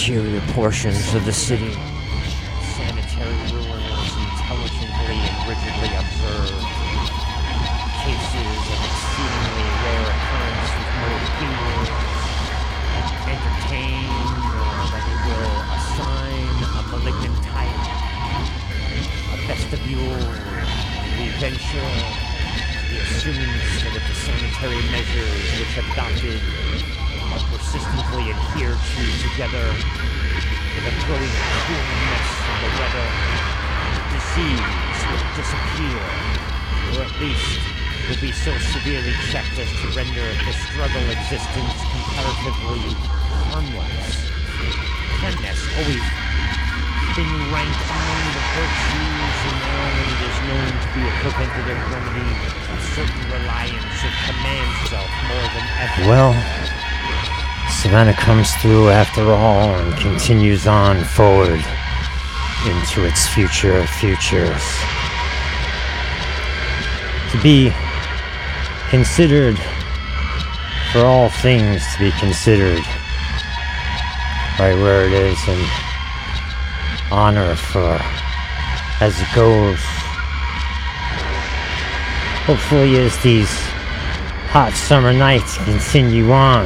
interior portions of the city. Sanitary ruins intelligently and rigidly observed. Cases of exceedingly rare occurrence with no opinion. Entertain, or that it will assign a malignant type. A vestibule, the adventure, the assumes that if the sanitary measures which adopted are persistently adhered to together with a growing coolness of the weather, disease will disappear, or at least will be so severely checked as to render the struggle existence comparatively harmless. Cleanliness always been ranked among the virtues, and now it is known to be a preventative remedy of certain reliance of command self more than ever. Well, Savannah comes through after all and continues on forward into its future of futures. To be considered, for all things to be considered, right where it is, and honor for as it goes. Hopefully, as these hot summer nights continue on,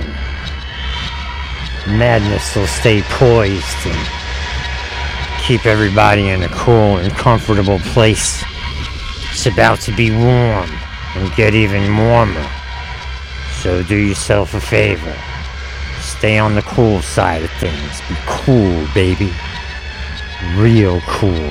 madness will stay poised and keep everybody in a cool and comfortable place. It's about to be warm and get even warmer. So do yourself a favor. Stay on the cool side of things. Be cool, baby. Real cool.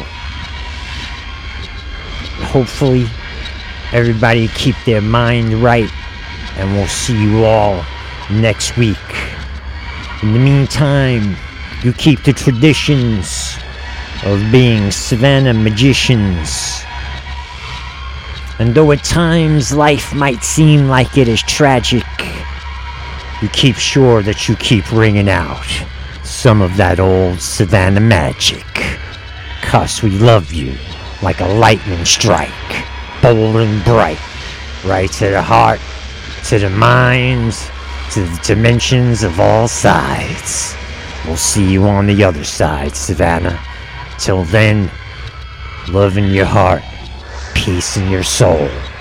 Hopefully, everybody keep their mind right, and we'll see you all next week. In the meantime, you keep the traditions of being Savannah magicians. And though at times life might seem like it is tragic, you keep sure that you keep ringing out some of that old Savannah magic. 'Cause we love you like a lightning strike, bold and bright, right to the heart, to the minds, to the dimensions of all sides. We'll see you on the other side, Savannah. Till then, love in your heart, peace in your soul.